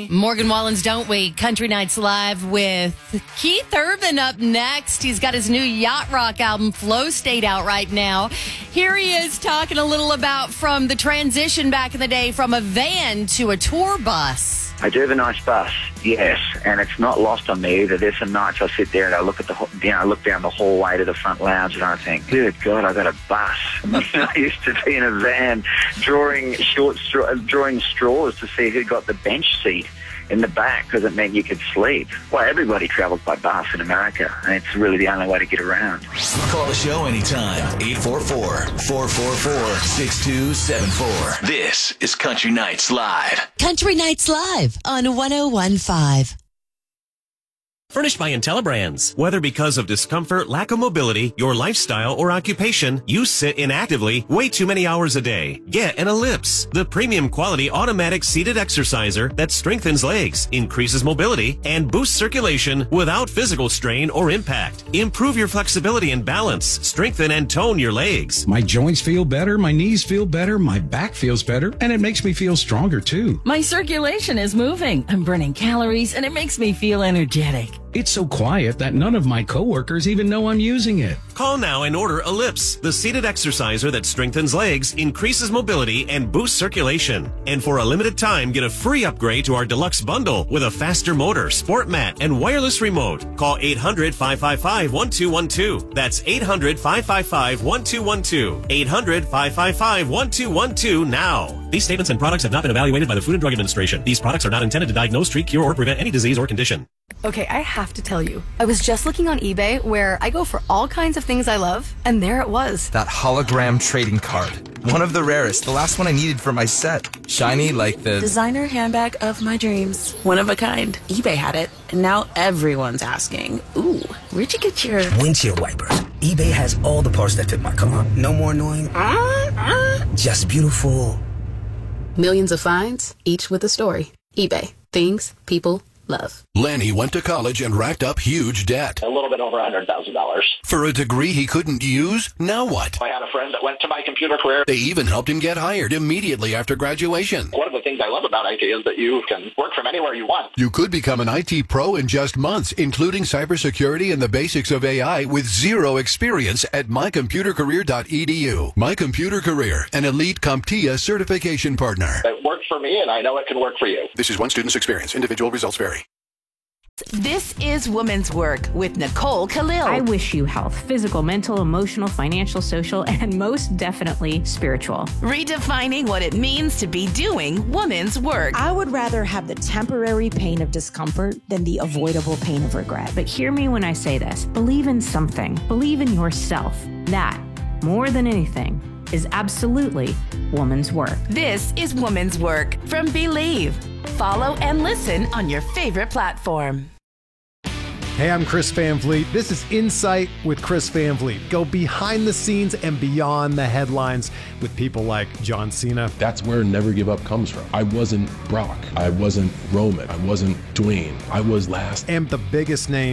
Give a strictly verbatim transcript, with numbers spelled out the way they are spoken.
Morgan Wallen's Don't We? Country Nights Live with Keith Urban up next. He's got his new yacht rock album, Flow State, out right now. Here he is talking a little about from the transition back in the day from a van to a tour bus. I do have a nice bus, yes, and it's not lost on me either. There's some nights I sit there and I look at the, you know, I look down the hallway to the front lounge and I think, good God, I got a bus. I used to be in a van drawing short, straw, drawing straws to see who got the bench seat in the back because it meant you could sleep. Well, everybody travels by bus in America, and it's really the only way to get around. Call the show anytime, eight four four, four four four, six two seven four. This is Country Nights Live. Country Nights Live on one oh one point five. Furnished by IntelliBrands. Whether because of discomfort, lack of mobility, your lifestyle, or occupation, you sit inactively way too many hours a day. Get an Ellipse, the premium quality automatic seated exerciser that strengthens legs, increases mobility, and boosts circulation without physical strain or impact. Improve your flexibility and balance, strengthen and tone your legs. My joints feel better, my knees feel better, my back feels better, and it makes me feel stronger too. My circulation is moving. I'm burning calories, and it makes me feel energetic. It's so quiet that none of my coworkers even know I'm using it. Call now and order Ellipse, the seated exerciser that strengthens legs, increases mobility, and boosts circulation. And for a limited time, get a free upgrade to our deluxe bundle with a faster motor, sport mat, and wireless remote. Call eight hundred, five five five, one two one two. That's eight hundred, five five five, one two one two. eight hundred, five five five, one two one two now. These statements and products have not been evaluated by the Food and Drug Administration. These products are not intended to diagnose, treat, cure, or prevent any disease or condition. Okay, I have to tell you, I was just looking on eBay where I go for all kinds of things I love, and there it was. That hologram trading card. One of the rarest, the last one I needed for my set. Shiny like the designer handbag of my dreams. One of a kind. eBay had it, and now everyone's asking, ooh, where'd you get your windshield wipers? eBay has all the parts that fit my car. No more annoying, uh, uh. just beautiful. Millions of finds, each with a story. eBay. Things people love. Lanny went to college and racked up huge debt. A little bit over one hundred thousand dollars. For a degree he couldn't use? Now what? I had a friend that went to my computer career. They even helped him get hired immediately after graduation. One of the things I love about I T is that you can work from anywhere you want. You could become an I T pro in just months, including cybersecurity and the basics of A I with zero experience at my computer career dot e d u. My Computer Career, an elite CompTIA certification partner. It worked for me, and I know it can work for you. This is one student's experience. Individual results vary. This is Woman's Work with Nicole Khalil. I wish you health, physical, mental, emotional, financial, social, and most definitely spiritual. Redefining what it means to be doing woman's work. I would rather have the temporary pain of discomfort than the avoidable pain of regret. But hear me when I say this. Believe in something. Believe in yourself. That, more than anything, is absolutely woman's work. This is Woman's Work from Believe. Follow and listen on your favorite platform. Hey, I'm Chris Van Vliet. This is Insight with Chris Van Vliet. Go behind the scenes and beyond the headlines with people like John Cena. That's where Never Give Up comes from. I wasn't Brock. I wasn't Roman. I wasn't Dwayne. I was last. And the biggest name